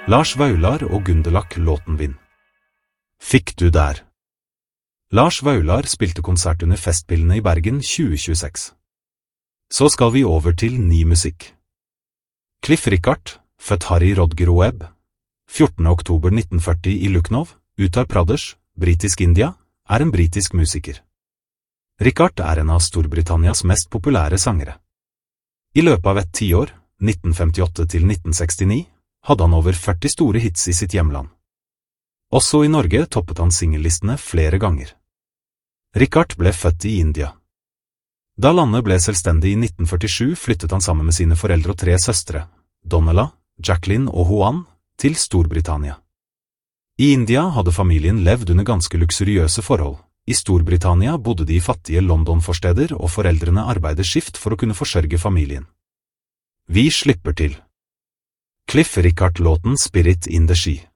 Lars Vaular og Gunderlach låten Vind. Fikk du der? Lars Vaular spilte konsert under Festspillene i Bergen 2026. Så skal vi over til ny musikk. Cliff Richard, født Harry Rodger Webb, 14. oktober 1940 i Lucknow, Uttar Pradesh, britisk India, en britisk musiker. Richard en av Storbritannias mest populære sangere. I løpet av et tiår, 1958 til 1969, hadde han over 40 store hits i sitt hjemland. Også i Norge toppet han singellistene flere ganger. Richard ble født i India. Da landet ble selvstendig i 1947 flyttet han sammen med sine foreldre og 3 søstre, Donella, Jacqueline og Juan, til Storbritannia. I India hadde familien levd under ganske luksuriøse forhold. I Storbritannia bodde de i fattige London-forsteder og foreldrene arbeidet skift for å kunne forsørge familien. Vi slipper til. Cliff Richard-låten Spirit in the Sea.